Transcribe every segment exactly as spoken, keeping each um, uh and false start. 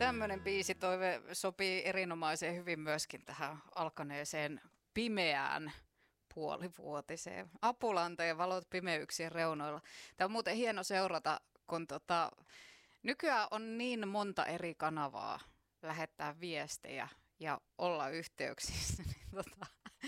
Tämmöinen biisitoive sopii erinomaisen hyvin myöskin tähän alkaneeseen pimeään puolivuotiseen. Apulanta ja valot pimeyksien reunoilla. Tämä on muuten hieno seurata, kun tota, nykyään on niin monta eri kanavaa lähettää viestejä ja olla yhteyksissä. Niin tota,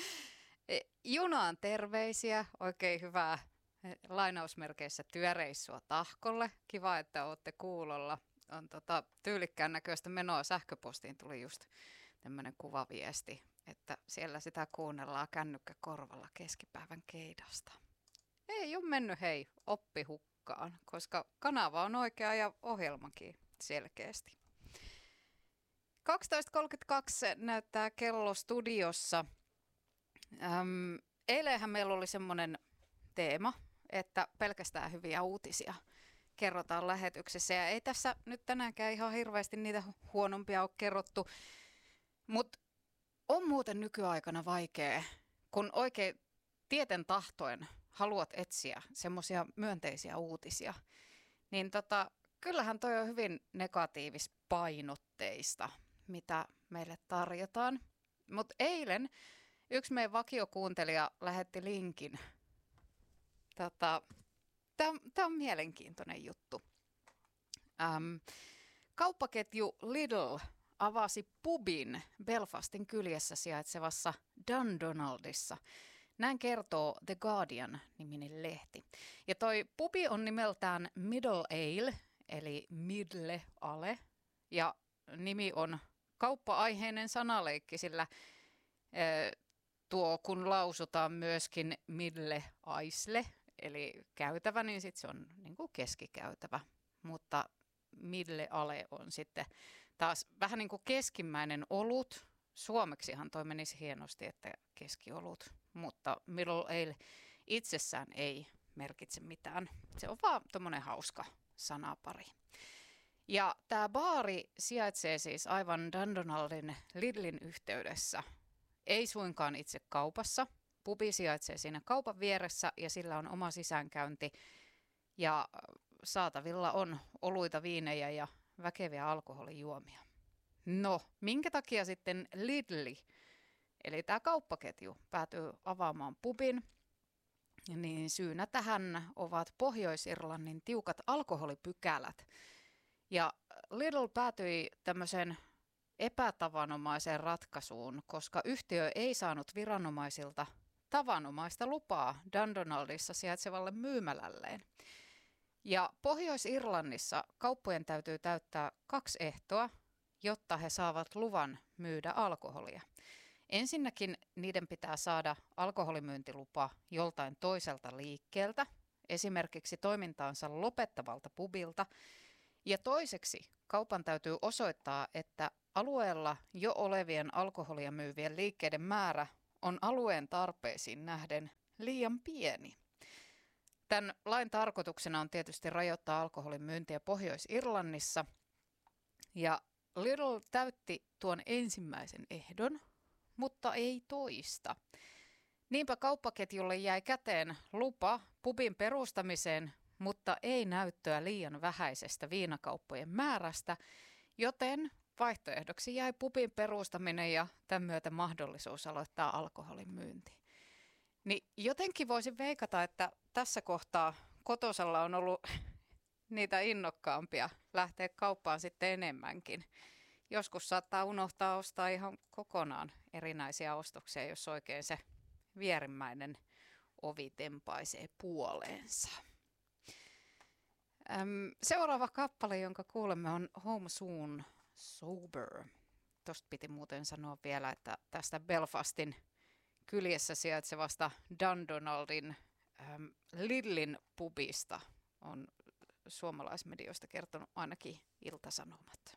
junaan terveisiä, oikein hyvää lainausmerkeissä työreissua Tahkolle. Kiva, että olette kuulolla. On tota, tyylikkään näköistä menoa. Sähköpostiin tuli just tämmöinen kuvaviesti, että siellä sitä kuunnellaan kännykkä korvalla keskipäivän keidasta. Ei ole mennyt hei oppi hukkaan, koska kanava on oikea ja ohjelmakin selkeästi. kaksitoista kolmekymmentäkaksi näyttää kello studiossa. Ähm, eilenhän meillä oli semmoinen teema, että pelkästään hyviä uutisia kerrotaan lähetyksessä. Ja ei tässä nyt tänäänkään ihan hirveästi niitä huonompia ole kerrottu, mutta on muuten nykyaikana vaikea, kun oikein tieten tahtoen haluat etsiä semmoisia myönteisiä uutisia, niin tota, kyllähän toi on hyvin negatiivispainotteista, mitä meille tarjotaan. Mutta eilen yksi meidän vakiokuuntelija lähetti linkin. Tota, Tämä on mielenkiintoinen juttu. Ähm, kauppaketju Lidl avasi pubin Belfastin kyljessä sijaitsevassa Dundonaldissa. Näin kertoo The Guardian-niminen lehti. Ja toi pubi on nimeltään Middle Ale, eli Midle Ale. Ja nimi on kauppa-aiheinen sanaleikki, sillä äh, tuo kun lausutaan myöskin Midle Aisle, eli käytävä, niin sitten se on niin kuin keskikäytävä, mutta Midle Ale on sitten taas vähän niin kuin keskimmäinen olut. Suomeksihan toi menisi hienosti, että keskiolut, mutta Middle Ale itsessään ei merkitse mitään. Se on vaan tommonen hauska sanapari. Ja tämä baari sijaitsee siis aivan Dundonaldin Lidlin yhteydessä, ei suinkaan itse kaupassa. Pubi sijaitsee siinä kaupan vieressä ja sillä on oma sisäänkäynti ja saatavilla on oluita, viinejä ja väkeviä alkoholijuomia. No, minkä takia sitten Lidli, eli tämä kauppaketju, päätyy avaamaan pubin? Niin syynä tähän ovat Pohjois-Irlannin tiukat alkoholipykälät. Ja Lidl päätyi tämmöiseen epätavanomaiseen ratkaisuun, koska yhtiö ei saanut viranomaisilta tavanomaista lupaa Dundonaldissa sijaitsevalle myymälälleen. Ja Pohjois-Irlannissa kauppojen täytyy täyttää kaksi ehtoa, jotta he saavat luvan myydä alkoholia. Ensinnäkin niiden pitää saada alkoholimyyntilupa joltain toiselta liikkeeltä, esimerkiksi toimintaansa lopettavalta pubilta. Ja toiseksi kaupan täytyy osoittaa, että alueella jo olevien alkoholia myyvien liikkeiden määrä on alueen tarpeisiin nähden liian pieni. Tämän lain tarkoituksena on tietysti rajoittaa alkoholin myyntiä Pohjois-Irlannissa. Ja Lidl täytti tuon ensimmäisen ehdon, mutta ei toista. Niinpä kauppaketjulle jäi käteen lupa pubin perustamiseen, mutta ei näyttöä liian vähäisestä viinakauppojen määrästä, joten vaihtoehdoksi jäi pubin perustaminen ja tämän myötä mahdollisuus aloittaa alkoholin myynti. Niin jotenkin voisin veikata, että tässä kohtaa Kotosalla on ollut niitä innokkaampia lähteä kauppaan sitten enemmänkin. Joskus saattaa unohtaa ostaa ihan kokonaan erinäisiä ostoksia, jos oikein se vierimmäinen ovi tempaisee puoleensa. Seuraava kappale, jonka kuulemme, on Home Soon Sober. Tuosta piti muuten sanoa vielä, että tästä Belfastin kyljessä sijaitsevasta Dundonaldin ähm, Lidlin pubista on suomalaismedioista kertonut ainakin Ilta-Sanomat.